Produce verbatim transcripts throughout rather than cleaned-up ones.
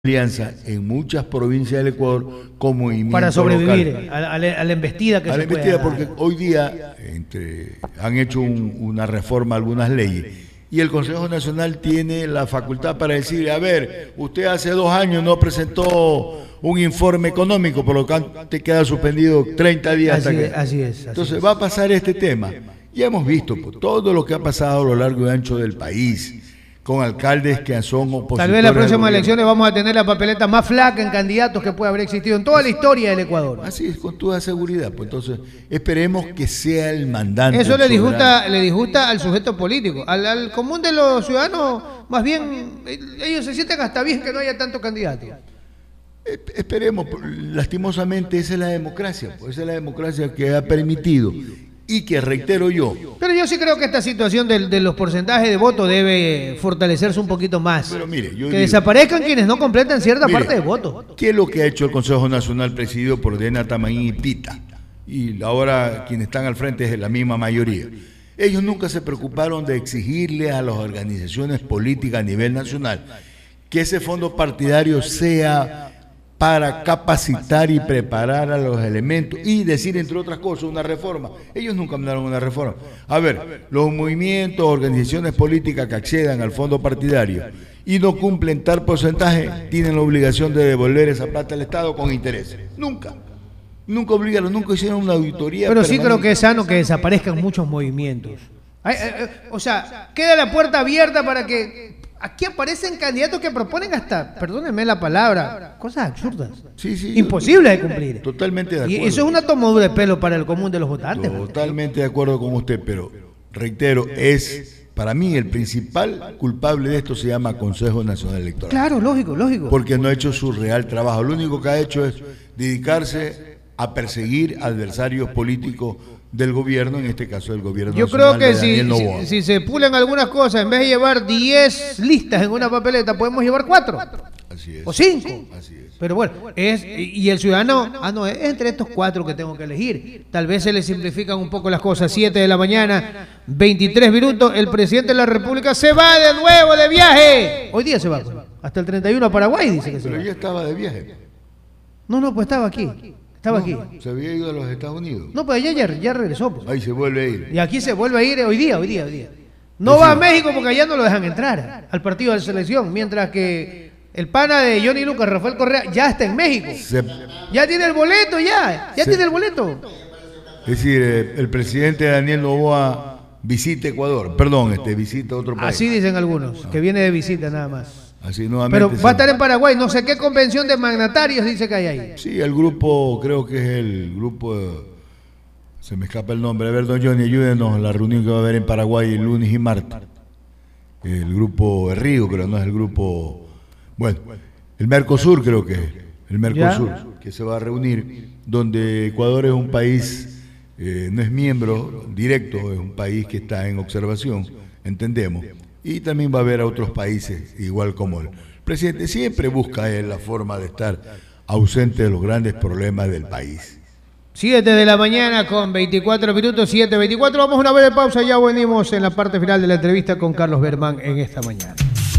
alianza en muchas provincias del Ecuador como movimiento para sobrevivir local. a, la, a la embestida que a se la embestida pueda porque dar. hoy día entre, han hecho un, una reforma a algunas leyes y el Consejo Nacional tiene la facultad para decir, a ver, usted hace dos años no presentó un informe económico, por lo tanto te queda suspendido treinta días Así hasta que... es, así es, así Entonces es. va a pasar este tema. Ya hemos visto pues, todo lo que ha pasado a lo largo y ancho del país, con alcaldes que son opositores. Tal vez las próximas elecciones vamos a tener la papeleta más flaca en candidatos que puede haber existido en toda la historia del Ecuador. Así es, con toda seguridad. Pues entonces, esperemos que sea el mandante. Eso le soberano. disgusta, le disgusta al sujeto político. Al, al común de los ciudadanos, más bien, ellos se sienten hasta bien que no haya tantos candidatos. Esperemos, lastimosamente esa es la democracia, pues esa es la democracia que ha permitido y que reitero yo. Pero yo sí creo que esta situación de, de los porcentajes de voto debe fortalecerse un poquito más. Pero mire, yo que digo, desaparezcan quienes no completan cierta mire, parte de voto. ¿Qué es lo que ha hecho el Consejo Nacional presidido por Dena Tamaín y Pita? Y ahora quienes están al frente es la misma mayoría. Ellos nunca se preocuparon de exigirle a las organizaciones políticas a nivel nacional que ese fondo partidario sea para capacitar y preparar a los elementos y decir, entre otras cosas, una reforma. Ellos nunca mandaron una reforma. A ver, los movimientos, organizaciones políticas que accedan al fondo partidario y no cumplen tal porcentaje, tienen la obligación de devolver esa plata al Estado con interés. Nunca. Nunca obligaron, nunca hicieron una auditoría. Pero sí permanente. creo que es sano que desaparezcan muchos movimientos. Ay, eh, eh, o sea, queda la puerta abierta para que... Aquí aparecen candidatos que proponen hasta, perdónenme la palabra, cosas absurdas, Sí, sí, imposibles de cumplir. Totalmente de acuerdo. Y eso es una tomadura de pelo para el común de los votantes. Totalmente de acuerdo con usted, pero reitero, es para mí el principal culpable de esto se llama Consejo Nacional Electoral. Claro, lógico, lógico. Porque no ha hecho su real trabajo. Lo único que ha hecho es dedicarse a perseguir adversarios políticos del gobierno, en este caso del gobierno Yo nacional creo que de si, Daniel Noboa. si, si se pulen algunas cosas, en vez de llevar diez listas en una papeleta, podemos llevar cuatro. Así es. O cinco. Así es. Pero bueno, es y el ciudadano, ah no, es entre estos cuatro que tengo que elegir. Tal vez se le simplifican un poco las cosas. siete de la mañana, veintitrés minutos, el presidente de la República se va de nuevo de viaje. Hoy día se va, hasta el treinta y uno a Paraguay, dice que se Pero va. ya estaba de viaje. No, no, pues estaba aquí. Estaba No, aquí. Se había ido a los Estados Unidos. No, pues allá ya, ya regresó. Pues. Ahí se vuelve a ir. Y aquí se vuelve a ir hoy día, hoy día, hoy día. No va a México porque allá no lo dejan entrar al partido de selección, mientras que el pana de Johnny Lucas, Rafael Correa, ya está en México. Se- Ya tiene el boleto, ya. Ya Se- tiene el boleto. es decir, eh, el presidente Daniel Noboa visita Ecuador. Perdón, este visita otro país. Así dicen algunos, que viene de visita nada más. Así nuevamente. Pero va a se- estar en Paraguay, no sé qué convención de magnatarios dice que hay ahí. Sí, el grupo, creo que es el grupo, de- se me escapa el nombre. A ver, don Johnny, ayúdenos, la reunión que va a haber en Paraguay el lunes y martes. El grupo de Río, pero no es el grupo, bueno, el Mercosur creo que es, el Mercosur, Ya. que se va a reunir, donde Ecuador es un país, eh, no es miembro directo, es un país que está en observación, entendemos. Y también va a haber a otros países, igual como el presidente. Siempre busca él la forma de estar ausente de los grandes problemas del país. siete de la mañana con veinticuatro minutos, siete veinticuatro. Vamos a una breve pausa, ya venimos en la parte final de la entrevista con Carlos Bermán en esta mañana.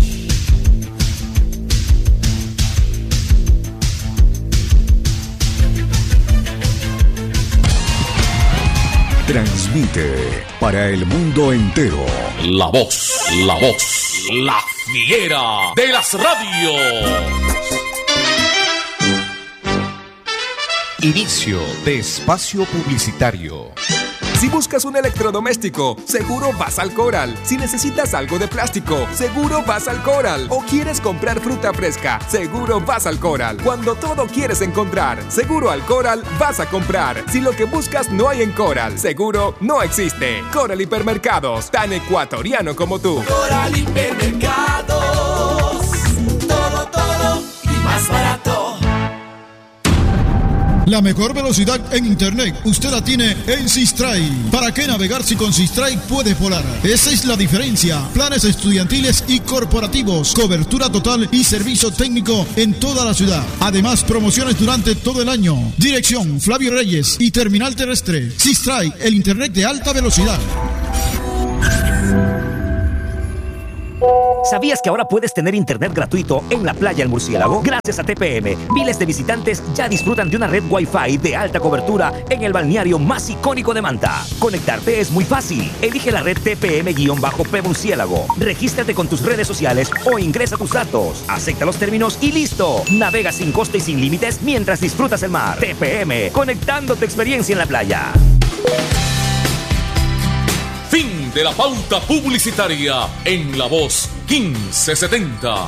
Transmite para el mundo entero. La voz, la voz, la fiera de las radios. Inicio de espacio publicitario. Si buscas un electrodoméstico, seguro vas al Coral. Si necesitas algo de plástico, seguro vas al Coral. O quieres comprar fruta fresca, seguro vas al Coral. Cuando todo quieres encontrar, seguro al Coral vas a comprar. Si lo que buscas no hay en Coral, seguro no existe. Coral Hipermercados, tan ecuatoriano como tú. Coral Hipermercados, todo, todo y más barato. La mejor velocidad en internet usted la tiene en Sistray. ¿Para qué navegar si con Sistray puedes volar? Esa es la diferencia. Planes estudiantiles y corporativos, cobertura total y servicio técnico en toda la ciudad. Además, promociones durante todo el año. Dirección Flavio Reyes y Terminal Terrestre. Sistray, el internet de alta velocidad. ¿Sabías que ahora puedes tener internet gratuito en la playa El Murciélago? Gracias a T P M, miles de visitantes ya disfrutan de una red Wi-Fi de alta cobertura en el balneario más icónico de Manta. Conectarte es muy fácil. Elige la red T P M-P Murciélago. Regístrate con tus redes sociales o ingresa tus datos. Acepta los términos y listo. Navega sin coste y sin límites mientras disfrutas el mar. T P M, conectando tu experiencia en la playa. Fin de la pauta publicitaria en La Voz quince setenta.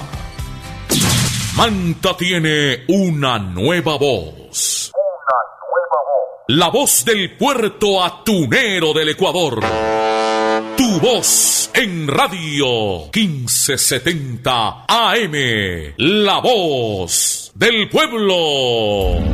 Manta tiene una nueva voz. Una nueva voz. La voz del puerto atunero del Ecuador. Tu voz en radio quince setenta A M. La voz del pueblo.